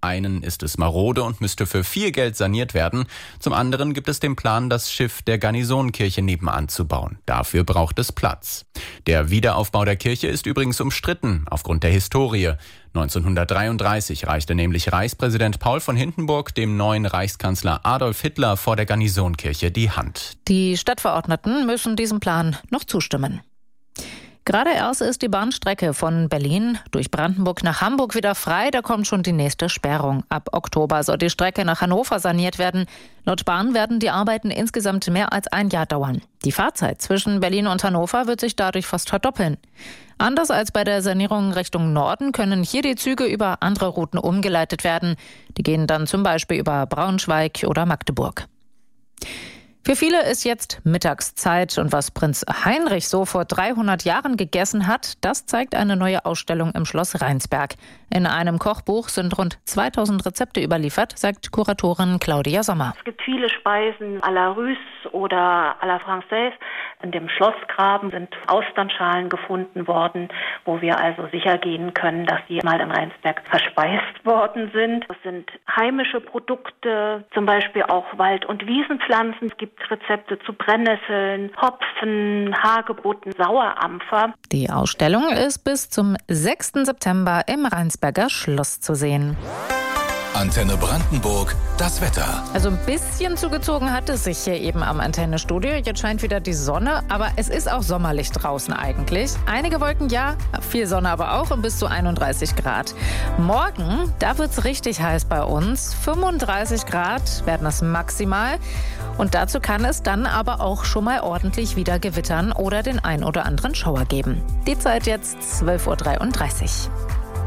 einen ist es marode und müsste für viel Geld saniert werden. Zum anderen gibt es den Plan, das Schiff der Garnisonkirche nebenan zu bauen. Dafür braucht es Platz. Der Wiederaufbau der Kirche ist übrigens umstritten aufgrund der Historie. 1933 reichte nämlich Reichspräsident Paul von Hindenburg dem neuen Reichskanzler Adolf Hitler vor der Garnisonkirche die Hand. Die Stadtverordneten müssen diesem Plan noch zustimmen. Gerade erst ist die Bahnstrecke von Berlin durch Brandenburg nach Hamburg wieder frei. Da kommt schon die nächste Sperrung. Ab Oktober soll die Strecke nach Hannover saniert werden. Laut Bahn werden die Arbeiten insgesamt mehr als ein Jahr dauern. Die Fahrzeit zwischen Berlin und Hannover wird sich dadurch fast verdoppeln. Anders als bei der Sanierung Richtung Norden können hier die Züge über andere Routen umgeleitet werden. Die gehen dann zum Beispiel über Braunschweig oder Magdeburg. Für viele ist jetzt Mittagszeit und was Prinz Heinrich so vor 300 Jahren gegessen hat, das zeigt eine neue Ausstellung im Schloss Rheinsberg. In einem Kochbuch sind rund 2000 Rezepte überliefert, sagt Kuratorin Claudia Sommer. Es gibt viele Speisen à la Russe oder à la Française. In dem Schlossgraben sind Austernschalen gefunden worden, wo wir also sicher gehen können, dass die mal in Rheinsberg verspeist worden sind. Es sind heimische Produkte, zum Beispiel auch Wald- und Wiesenpflanzen. Es gibt Rezepte zu Brennnesseln, Hopfen, Hagebutten, Sauerampfer. Die Ausstellung ist bis zum 6. September im Rheinsberger Schloss zu sehen. Antenne Brandenburg, das Wetter. Also ein bisschen zugezogen hat es sich hier eben am Antennestudio. Jetzt scheint wieder die Sonne, aber es ist auch sommerlich draußen eigentlich. Einige Wolken ja, viel Sonne aber auch und bis zu 31 Grad. Morgen, da wird es richtig heiß bei uns. 35 Grad werden das maximal. Und dazu kann es dann aber auch schon mal ordentlich wieder gewittern oder den ein oder anderen Schauer geben. Die Zeit jetzt 12:33 Uhr.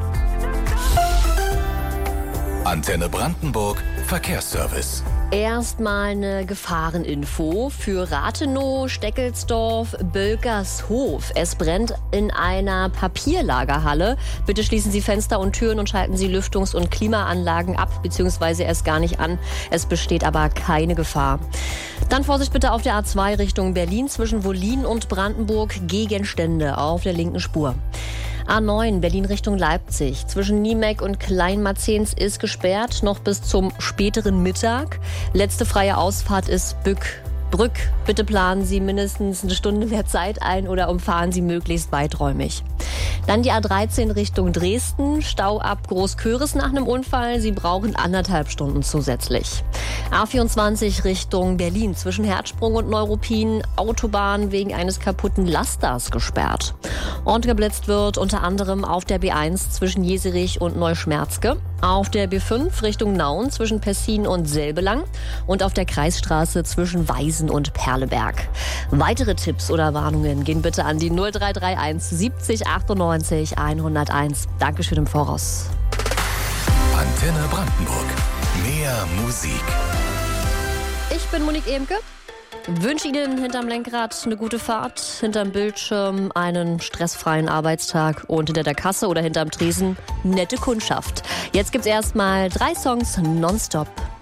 Antenne Brandenburg, Verkehrsservice. Erstmal eine Gefahreninfo für Rathenow, Steckelsdorf, Bölkershof. Es brennt in einer Papierlagerhalle. Bitte schließen Sie Fenster und Türen und schalten Sie Lüftungs- und Klimaanlagen ab bzw. erst gar nicht an. Es besteht aber keine Gefahr. Dann Vorsicht bitte auf der A2 Richtung Berlin zwischen Wollin und Brandenburg. Gegenstände auf der linken Spur. A9 Berlin Richtung Leipzig. Zwischen Niemeck und Kleinmarzens ist gesperrt, noch bis zum späteren Mittag. Letzte freie Ausfahrt ist Brück. Bitte planen Sie mindestens eine Stunde mehr Zeit ein oder umfahren Sie möglichst weiträumig. Dann die A13 Richtung Dresden. Stau ab Großköris nach einem Unfall. Sie brauchen 1,5 Stunden zusätzlich. A24 Richtung Berlin zwischen Herzsprung und Neuruppin. Autobahn wegen eines kaputten Lasters gesperrt. Und geblitzt wird unter anderem auf der B1 zwischen Jeserich und Neuschmerzke. Auf der B5 Richtung Nauen zwischen Pessin und Selbelang. Und auf der Kreisstraße zwischen Weisen und Perleberg. Weitere Tipps oder Warnungen gehen bitte an die 0331 70 98 101. Dankeschön im Voraus. Antenne Brandenburg. Mehr Musik. Ich bin Monique Ehmke. Wünsche Ihnen hinterm Lenkrad eine gute Fahrt, hinterm Bildschirm einen stressfreien Arbeitstag und hinter der Kasse oder hinterm Tresen nette Kundschaft. Jetzt gibt's erstmal 3 Songs nonstop.